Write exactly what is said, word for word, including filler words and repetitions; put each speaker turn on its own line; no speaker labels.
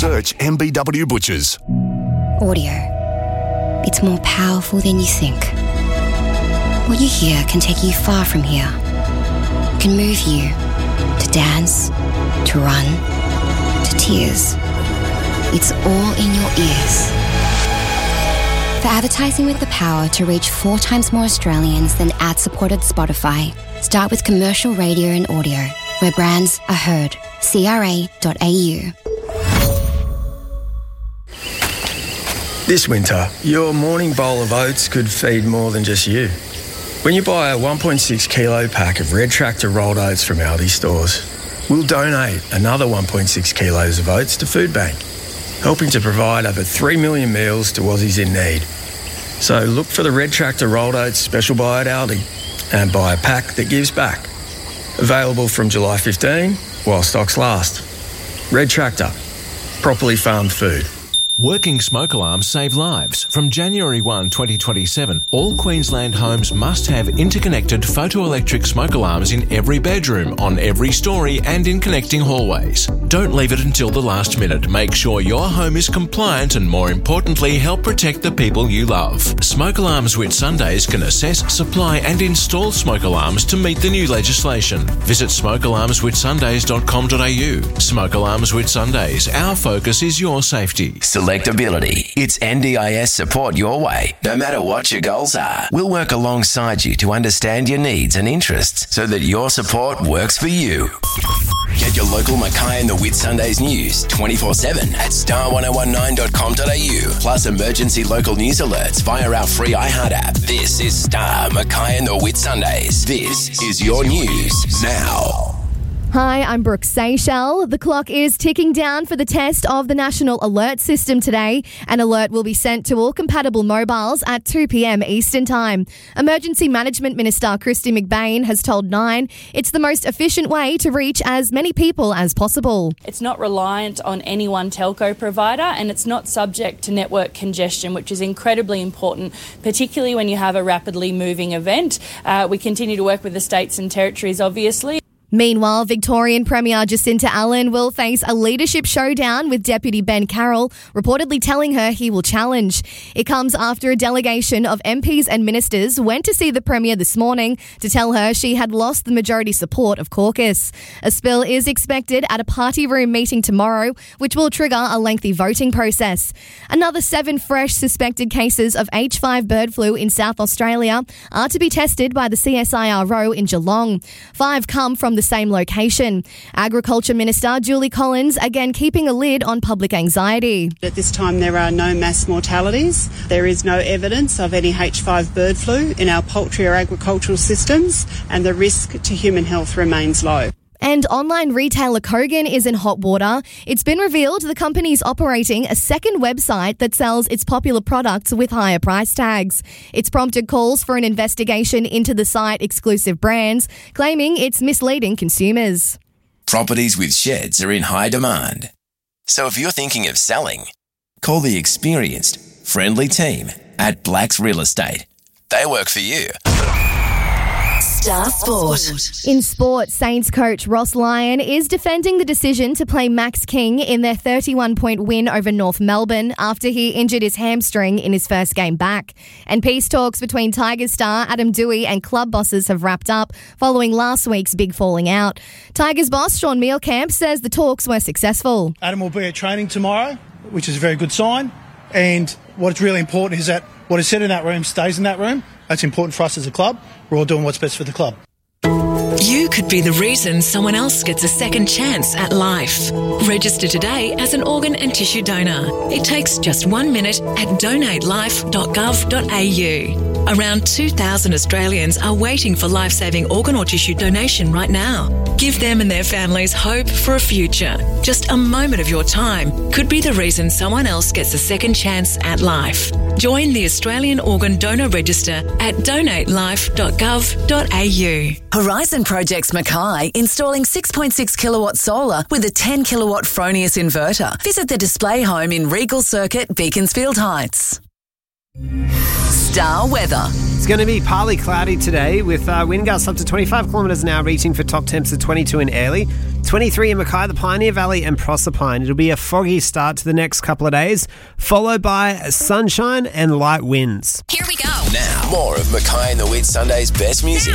Search M B W Butchers.
Audio. It's more powerful than you think. What you hear can take you far from here. Can move you to dance, to run, to tears. It's all in your ears. For advertising with the power to reach four times more Australians than ad-supported Spotify, start with commercial radio and audio, where brands are heard. C R A dot A U.
This winter, your morning bowl of oats could feed more than just you. When you buy a one point six kilo pack of Red Tractor rolled oats from Aldi stores, we'll donate another one point six kilos of oats to Food Bank, helping to provide over three million meals to Aussies in need. So look for the Red Tractor rolled oats special buy at Aldi and buy a pack that gives back. Available from July fifteenth while stocks last. Red Tractor. Properly farmed food.
Working smoke alarms save lives. From January first, twenty twenty-seven, all Queensland homes must have interconnected photoelectric smoke alarms in every bedroom, on every story and in connecting hallways. Don't leave it until the last minute. Make sure your home is compliant and, more importantly, help protect the people you love. Smoke Alarms Whit Sundays can assess, supply and install smoke alarms to meet the new legislation. Visit smoke alarms whit sundays dot com dot a u. Smoke Alarms Whit Sundays. Our focus is your safety.
Selectability. It's N D I S support your way, no matter what your goals are. We'll work alongside you to understand your needs and interests so that your support works for you. Get your local Mackay and the Whit Sundays news twenty-four seven at star ten nineteen dot com dot a u, plus emergency local news alerts via our free iHeart app. This is Star Mackay and the Whit Sundays. This is your news now.
Hi, I'm Brooke Seychelles. The clock is ticking down for the test of the National Alert System today. An alert will be sent to all compatible mobiles at two p.m. Eastern Time. Emergency Management Minister Kristy McBain has told Nine it's the most efficient way to reach as many people as possible.
It's not reliant on any one telco provider, and it's not subject to network congestion, which is incredibly important, particularly when you have a rapidly moving event. Uh, we continue to work with the states and territories, obviously.
Meanwhile, Victorian Premier Jacinta Allen will face a leadership showdown with Deputy Ben Carroll, reportedly telling her he will challenge. It comes after a delegation of M Ps and ministers went to see the Premier this morning to tell her she had lost the majority support of caucus. A spill is expected at a party room meeting tomorrow, which will trigger a lengthy voting process. Another seven fresh suspected cases of H five bird flu in South Australia are to be tested by the C S I R O in Geelong. Five come from the same location. Agriculture Minister Julie Collins again keeping a lid on public anxiety.
At this time there are no mass mortalities. There is no evidence of any H five bird flu in our poultry or agricultural systems, and the risk to human health remains low.
And online retailer Kogan is in hot water. It's been revealed the company is operating a second website that sells its popular products with higher price tags. It's prompted calls for an investigation into the site exclusive brands, claiming it's misleading consumers.
Properties with sheds are in high demand. So if you're thinking of selling, call the experienced, friendly team at Blacks Real Estate. They work for you.
Star Sport. In sport, Saints coach Ross Lyon is defending the decision to play Max King in their thirty-one point win over North Melbourne after he injured his hamstring in his first game back. And peace talks between Tigers star Adam Doueihi and club bosses have wrapped up following last week's big falling out. Tigers boss Sean Mielkamp says the talks were successful.
Adam will be at training tomorrow, which is a very good sign. And what's really important is that what is said in that room stays in that room. That's important for us as a club. We're all doing what's best for the club.
You could be the reason someone else gets a second chance at life. Register today as an organ and tissue donor. It takes just one minute at donate life dot gov dot a u. Around two thousand Australians are waiting for life-saving organ or tissue donation right now. Give them and their families hope for a future. Just a moment of your time could be the reason someone else gets a second chance at life. Join the Australian Organ Donor Register at donate life dot gov dot a u.
Horizon Projects Mackay, installing six point six kilowatt solar with a ten kilowatt Fronius inverter. Visit the display home in Regal Circuit, Beaconsfield Heights. Star weather.
It's going to be partly cloudy today with uh, wind gusts up to twenty-five kilometres an hour, reaching for top temps of twenty-two in Airlie. twenty-three in Mackay, the Pioneer Valley and Proserpine. It'll be a foggy start to the next couple of days, followed by sunshine and light winds.
Here we go.
Now, more of Mackay and the Whit Sunday's best music